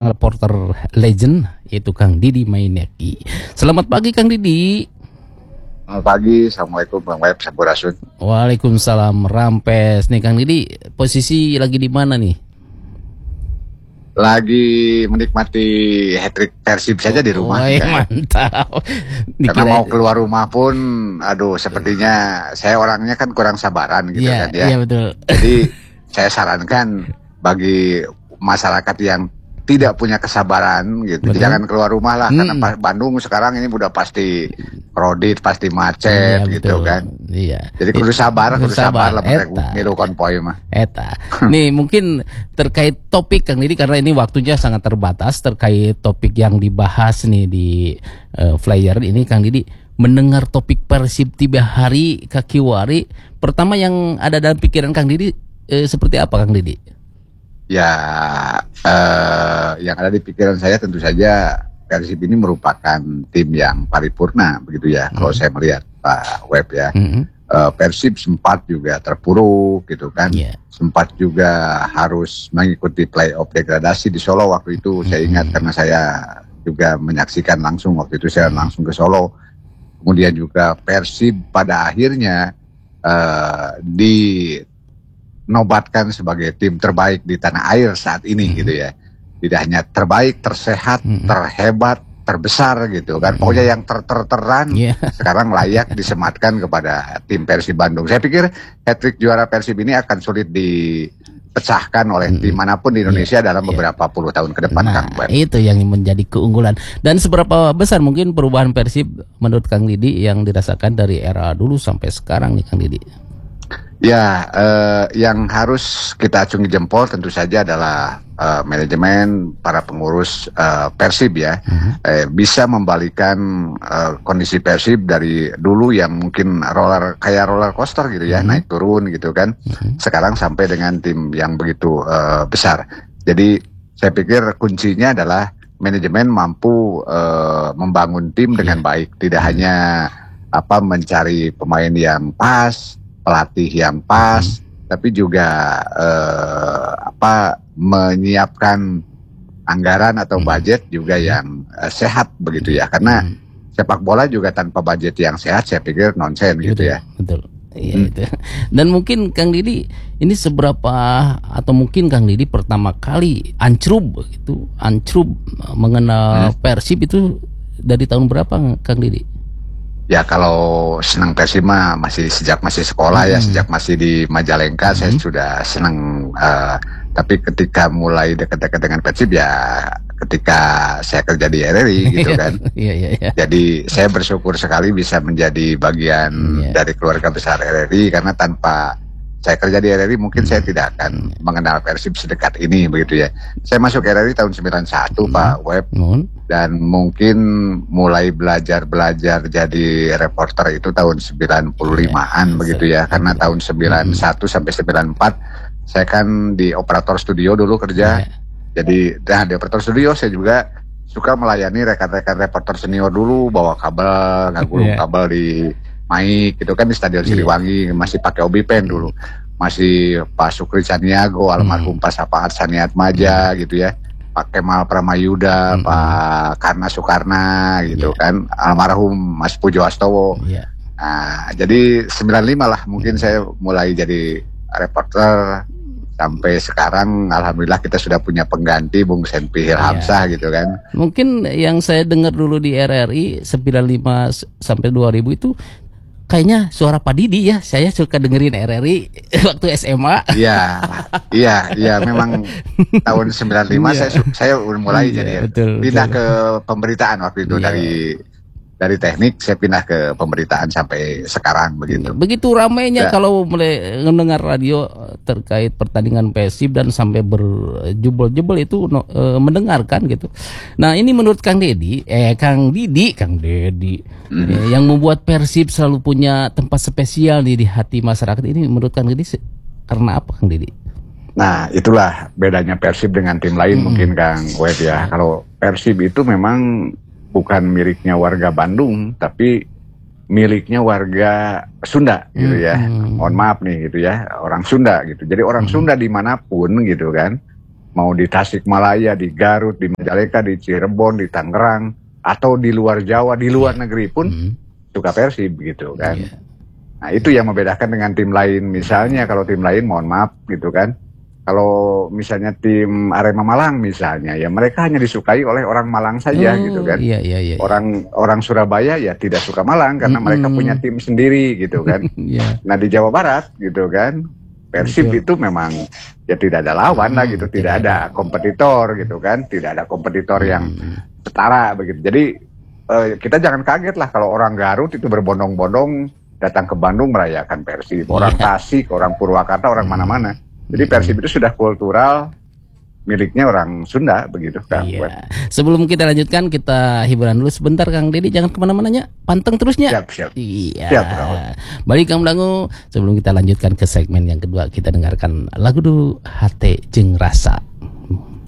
reporter legend, yaitu Kang Didi Maineki. Selamat pagi Kang Didi. Selamat pagi, Assalamualaikum Bang Web, Sampurasun. Waalaikumsalam, Rampes. Nih Kang Didi, posisi lagi di mana nih? Lagi menikmati hat-trick Persib saja di rumah. Mantap. Karena mau keluar rumah pun, aduh sepertinya saya orangnya kan kurang sabaran gitu kan ya. Iya betul. Jadi saya sarankan bagi masyarakat yang tidak punya kesabaran gitu, jangan keluar rumah lah, karena Bandung sekarang ini udah pasti kredit, pasti macet gitu kan. Iya. Jadi kudu sabar lah milu konvoy mah. Eta. Nih mungkin terkait topik Kang Didi, karena ini waktunya sangat terbatas, terkait topik yang dibahas nih di flyer ini Kang Didi. Mendengar topik Persib 3 hari kakiwari, pertama yang ada dalam pikiran Kang Didi seperti apa Kang Didi? Ya, yang ada di pikiran saya tentu saja Persib ini merupakan tim yang paripurna begitu ya. Kalau saya melihat Pak Web ya, Persib sempat juga terpuruk gitu kan, sempat juga harus mengikuti playoff degradasi di Solo waktu itu. Saya ingat karena saya juga menyaksikan langsung waktu itu, saya langsung ke Solo. Kemudian juga Persib pada akhirnya dinobatkan sebagai tim terbaik di tanah air saat ini gitu ya. Tidak hanya terbaik, tersehat, terhebat, terbesar gitu kan. Pokoknya yang terteran sekarang layak disematkan kepada tim Persib Bandung. Saya pikir hat-trick juara Persib ini akan sulit dipecahkan oleh tim manapun di Indonesia dalam beberapa puluh tahun ke depan, Kang Beb. Itu yang menjadi keunggulan. Dan seberapa besar mungkin perubahan Persib menurut Kang Didi yang dirasakan dari era dulu sampai sekarang nih Kang Didi? Ya, yang harus kita acungi jempol tentu saja adalah manajemen, para pengurus Persib ya, bisa membalikan kondisi Persib dari dulu yang mungkin kayak roller coaster gitu ya, naik turun gitu kan, sekarang sampai dengan tim yang begitu besar. Jadi saya pikir kuncinya adalah manajemen mampu membangun tim dengan baik, tidak hanya mencari pemain yang pas, pelatih yang pas, tapi juga menyiapkan anggaran atau budget juga yang sehat begitu ya. Karena sepak bola juga tanpa budget yang sehat saya pikir nonsen gitu ya. Betul. Iya itu. Dan mungkin Kang Didi ini seberapa, atau mungkin Kang Didi pertama kali ancrub mengenal Persib itu dari tahun berapa Kang Didi? Ya kalau senang Persib mah sejak masih sekolah ya, sejak masih di Majalengka saya sudah senang. Tapi ketika mulai dekat-dekat dengan Persib ya ketika saya kerja di RRI gitu kan. Jadi saya bersyukur sekali bisa menjadi bagian dari keluarga besar RRI, karena tanpa saya kerja di RRI mungkin saya tidak akan mengenal Persib sedekat ini begitu ya. Saya masuk RRI tahun 91 Pak Web, dan mungkin mulai belajar jadi reporter itu tahun 95-an begitu ya. Karena tahun 91 sampai 94 saya kan di operator studio dulu kerja. Jadi di operator studio saya juga suka melayani rekan-rekan reporter senior dulu, bawa kabel, ngagulung kabel di mic gitu kan di Stadion Siliwangi, masih pakai obi pen dulu, masih Pak Sukri Caniago, almarhum Pak Sapaat Saniat Maja gitu ya, Pak Kemal Pramayuda, Pak Karna Soekarna gitu kan, almarhum Mas Pujo Astowo. Nah, jadi 95 lah mungkin saya mulai jadi reporter sampai sekarang. Alhamdulillah kita sudah punya pengganti Bung Senpi Hilhamsah gitu kan. Mungkin yang saya dengar dulu di RRI 95 sampai 2000 itu kayaknya suara Pak Didi ya. Saya suka dengerin RRI waktu SMA. Iya, memang tahun 95 saya mulai jadi pindah ke pemberitaan waktu itu. Dari teknik saya pindah ke pemberitaan sampai sekarang begitu. Begitu ramainya kalau mulai mendengar radio terkait pertandingan Persib dan sampai berjubel-jubel itu mendengarkan gitu. Nah, ini menurut Kang Didi, yang membuat Persib selalu punya tempat spesial di hati masyarakat ini, menurut Kang Didi karena apa Kang Didi? Nah, itulah bedanya Persib dengan tim lain mungkin Kang Wed ya. Kalau Persib itu memang bukan miliknya warga Bandung, tapi miliknya warga Sunda gitu ya. Mohon maaf nih gitu ya, orang Sunda gitu. Jadi orang Sunda dimanapun gitu kan, mau di Tasikmalaya, di Garut, di Majalengka, di Cirebon, di Tangerang, atau di luar Jawa, di luar negeri pun suka Persib gitu kan. Nah itu yang membedakan dengan tim lain. Misalnya kalau tim lain mohon maaf gitu kan, kalau misalnya tim Arema Malang misalnya, ya mereka hanya disukai oleh orang Malang saja gitu kan. Orang Surabaya ya tidak suka Malang karena mereka punya tim sendiri gitu kan. Nah di Jawa Barat gitu kan, Persib itu memang ya tidak ada lawan lah gitu, tidak ada kompetitor gitu kan, tidak ada kompetitor yang setara begitu. Jadi kita jangan kaget lah kalau orang Garut itu berbondong-bondong datang ke Bandung merayakan Persib, orang Tasik, orang Purwakarta, orang mana-mana. Jadi Persib itu sudah kultural miliknya orang Sunda begitu kan. Sebelum kita lanjutkan, kita hiburan dulu sebentar Kang Deddy, jangan kemana-mananya, panteng terusnya. Siap. Siap. Balik Kang Dangu, sebelum kita lanjutkan ke segmen yang kedua, kita dengarkan lagu dulu Hate Jeung Rasa.